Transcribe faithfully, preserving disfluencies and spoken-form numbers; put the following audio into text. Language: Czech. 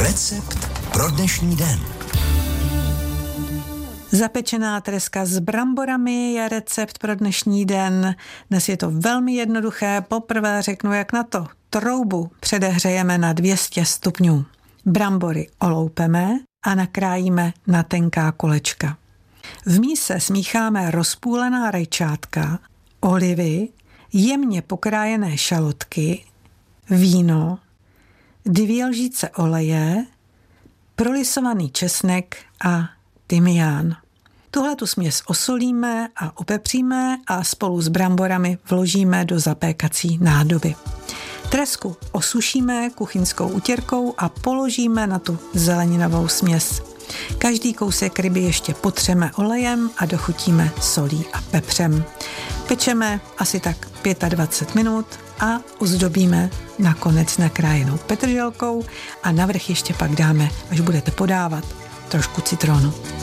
Recept pro dnešní den. Zapečená treska s bramborami je recept pro dnešní den. Dnes je to velmi jednoduché, poprvé řeknu, jak na to. Troubu předehřejeme na dvě stě stupňů. Brambory oloupeme a nakrájíme na tenká kolečka. V míse smícháme rozpůlená rajčátka, olivy, jemně pokrájené šalotky, víno, dvě lžíce oleje, prolisovaný česnek a tymián. Tuhle tu směs osolíme a opepříme a spolu s bramborami vložíme do zapékací nádoby. Tresku osušíme kuchyňskou utěrkou a položíme na tu zeleninovou směs. Každý kousek ryby ještě potřeme olejem a dochutíme solí a pepřem. Pečeme asi tak dvacet pět minut a ozdobíme nakonec nakrájenou petrželkou a navrch ještě pak dáme, až budete podávat, trošku citronu.